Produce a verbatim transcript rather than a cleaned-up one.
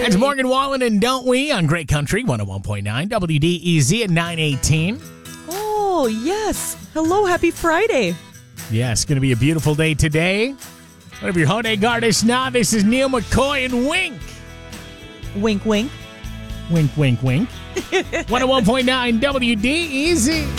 It's Morgan Wallen and Don't We on Great Country one oh one point nine W D E Z at nine eighteen. Oh, yes. Hello, happy Friday. Yes, going to be a beautiful day today. Whatever your holiday guard is now, this is Neil McCoy and Wink. Wink, wink. Wink, wink, wink. one oh one point nine W D E Z.